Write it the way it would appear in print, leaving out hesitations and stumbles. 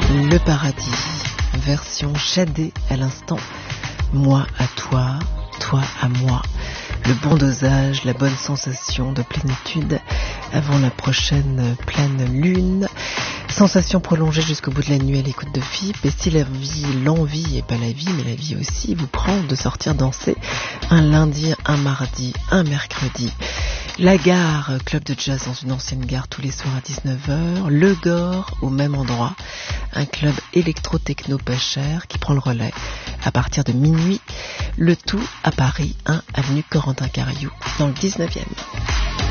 Le paradis, version shadée à l'instant. Moi à toi, toi à moi. Le bon dosage, la bonne sensation de plénitude avant la prochaine pleine lune. Sensation prolongée jusqu'au bout de la nuit à l'écoute de FIP. Et si la vie, l'envie, et pas la vie, mais la vie aussi, vous prend de sortir danser un lundi, un mardi, un mercredi. La Gare, club de jazz dans une ancienne gare tous les soirs à 19h. Le Gore, au même endroit. Un club électro-techno pas cher qui prend le relais à partir de minuit. Le tout à Paris, 1 avenue Corentin Cariou, dans le 19e.